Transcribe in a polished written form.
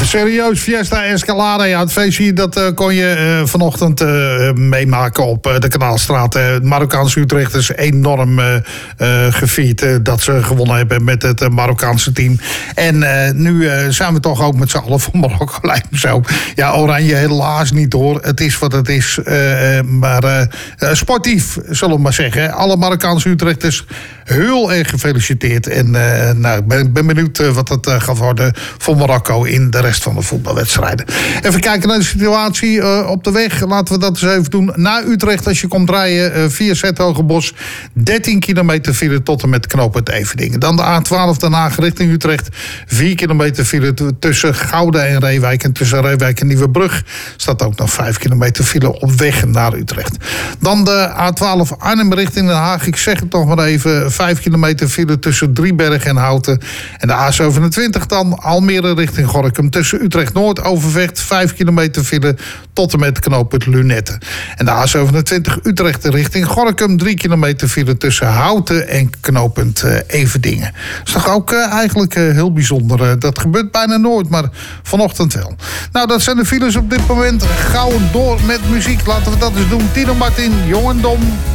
serieus, Fiesta Escalade. Ja, het feestje dat kon je vanochtend meemaken op de Kanaalstraat. Het Marokkaanse Utrecht is enorm gevierd dat ze gewonnen hebben met het Marokkaanse team. En nu zijn we toch ook met z'n allen voor Marokko, lijkt me zo. Ja, Oranje helaas niet hoor. Het is wat het is. Maar sportief, zullen we maar zeggen. Alle Marokkaanse Utrechters heel erg gefeliciteerd. En ik ben benieuwd wat het gaat worden voor Marokko in de rest van de voetbalwedstrijden. Even kijken naar de situatie op de weg. Laten we dat eens even doen. Naar Utrecht, als je komt rijden via Zetogenbos, 13 kilometer file tot en met knooppunt Everdingen. Dan de A12 Den Haag richting Utrecht. 4 kilometer file tussen Gouda en Reewijk. En tussen Reewijk en Nieuwebrug staat ook nog 5 kilometer file op weg naar Utrecht. Dan de A12 Arnhem richting Den Haag. Ik zeg het toch maar even. 5 kilometer file tussen Driebergen en Houten. En de A27 dan Almere richting Gorinchem. Tussen Utrecht Noord Overvecht 5 kilometer file tot en met knooppunt Lunetten. En de A27 Utrecht richting Gorinchem. 3 kilometer file tussen Houten en knooppunt Everdingen. Dat is toch ook eigenlijk heel bijzonder. Dat gebeurt bijna nooit, maar vanochtend wel. Nou, dat zijn de files op dit moment. Gauw door met muziek. Laten we dat eens doen. Tino Martin, Jong en Dom.